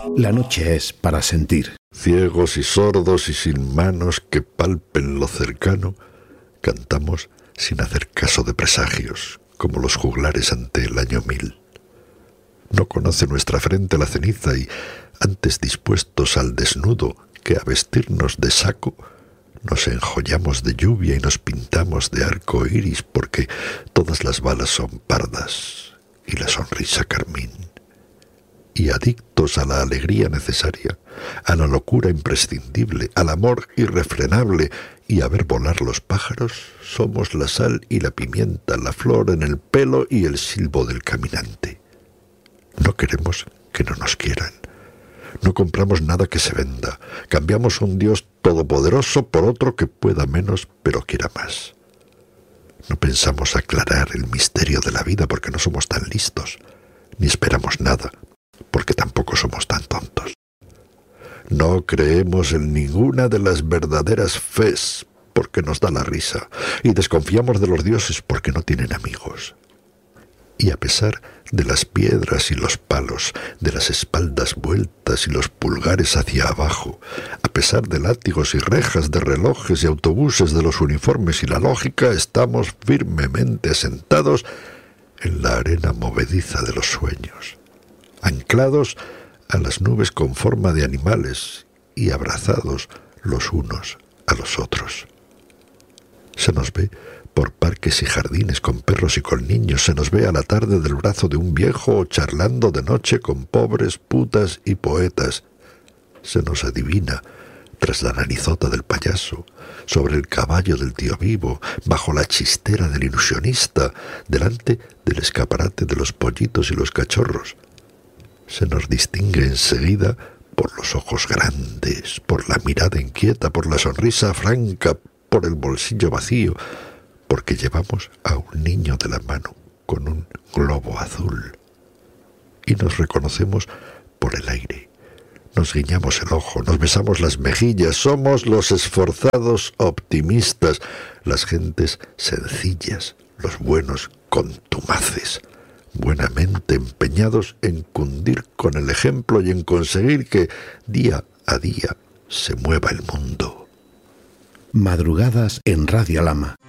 La noche es para sentir. Ciegos y sordos y sin manos que palpen lo cercano, cantamos sin hacer caso de presagios, como los juglares ante el año 1000. No conoce nuestra frente la ceniza y, antes dispuestos al desnudo que a vestirnos de saco, nos enjollamos de lluvia y nos pintamos de arco iris porque todas las balas son pardas y la sonrisa carmín. Y adictos a la alegría necesaria, a la locura imprescindible, al amor irrefrenable y a ver volar los pájaros, somos la sal y la pimienta, la flor en el pelo y el silbo del caminante. No queremos que no nos quieran. No compramos nada que se venda. Cambiamos un Dios todopoderoso por otro que pueda menos pero quiera más. No pensamos aclarar el misterio de la vida porque no somos tan listos, ni esperamos nada porque tampoco somos tan tontos. No creemos en ninguna de las verdaderas fes porque nos da la risa y desconfiamos de los dioses porque no tienen amigos. Y a pesar de las piedras y los palos, de las espaldas vueltas y los pulgares hacia abajo, a pesar de látigos y rejas, de relojes y autobuses, de los uniformes y la lógica, estamos firmemente asentados en la arena movediza de los sueños, anclados a las nubes con forma de animales y abrazados los unos a los otros. Se nos ve por parques y jardines con perros y con niños, se nos ve a la tarde del brazo de un viejo o charlando de noche con pobres, putas y poetas. Se nos adivina tras la narizota del payaso, sobre el caballo del tío vivo, bajo la chistera del ilusionista, delante del escaparate de los pollitos y los cachorros. Se nos distingue enseguida por los ojos grandes, por la mirada inquieta, por la sonrisa franca, por el bolsillo vacío, porque llevamos a un niño de la mano con un globo azul. Y nos reconocemos por el aire. Nos guiñamos el ojo, nos besamos las mejillas, somos los esforzados optimistas, las gentes sencillas, los buenos contumaces, buenamente empeñados en cundir con el ejemplo y en conseguir que día a día se mueva el mundo. Madrugadas en Radio Lama.